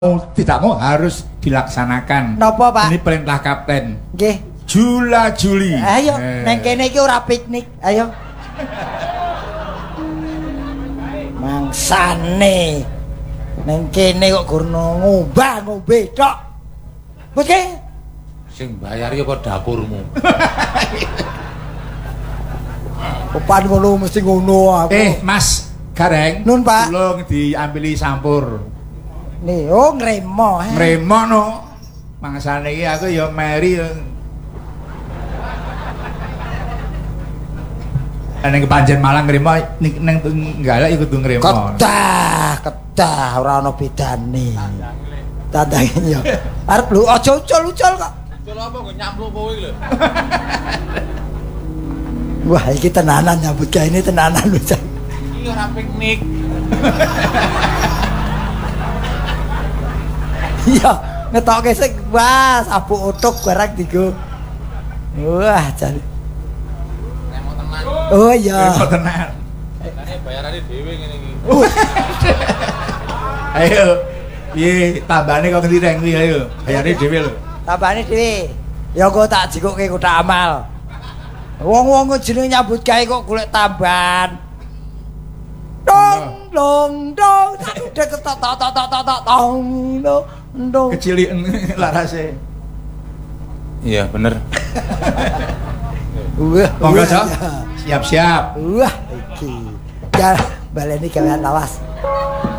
tidak mau harus dilaksanakan. Napa, Pak? Ini perintah kapten. Nggih. Jula Juli. Ayo, neng kene iki ora piknik. Ayo. Mangsane. Neng kene kok gurno ngombe tok. Wes ke? Sing bayar ya apa dapurmu? Opan ngono mesti ngono aku. Mas Gareng. Nun, Pak. Tolong diambili sampur. Nih, oh ngremo. Ngremo no. Mangsane iki aku ya meri. Neng Panjen Malang ngremo neng Tunggalak iku kudu ngremo. Kedah ora ana bedane. Tandange ya. Arep lu aja ucul-ucul kok. Ucul apa kok nyampluk kowe iki lho. Wah, iki tenanan nyambut gawe ini tenanan lho, Cak. Iki ora piknik. Iya, ngetokke sik wah sabuk utuk barang digo. Wah, jan. Nek mau tenan. Oh iya. Ngremo tenan. Makane bayarane dhewe ngene iki. Ayo. Piye tambane kok ngendi reng kuwi ayo. Bayare dhewe lho. Tambane dhewe. Ya engko tak jikukke kotak amal. Wong-wong jenenge nyambut gawe kok golek tambahan. Dong dong dong. Dek tok tok tok tok tok tong dong. Keciliken larase. Iya, bener. Wah, Monggo, Cok. Siap-siap. Wah, iki. Ya baleni gawean lawas.